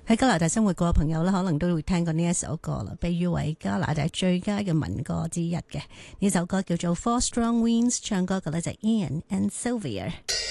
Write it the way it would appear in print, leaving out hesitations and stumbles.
喺加拿大生活過嘅朋友咧，可能都會聽過呢一首歌啦，被譽為加拿大最佳嘅民歌之一嘅。呢首歌叫做《Four Strong Winds》，唱歌嘅咧就係 Ian and Sylvia。